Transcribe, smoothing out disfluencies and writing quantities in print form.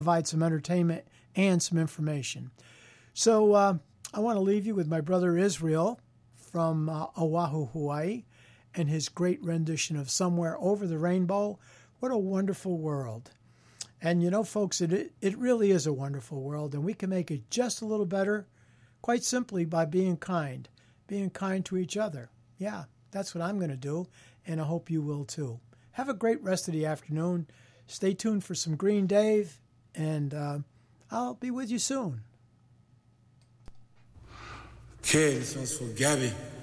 provide some entertainment and some information. So I want to leave you with my brother Israel from Oahu, Hawaii, and his great rendition of Somewhere Over the Rainbow. What a wonderful world. And you know, folks, it really is a wonderful world, and we can make it just a little better, quite simply by being kind to each other. Yeah, that's what I'm going to do, and I hope you will too. Have a great rest of the afternoon. Stay tuned for some Green Dave, and I'll be with you soon. Okay, this one's for Gabby.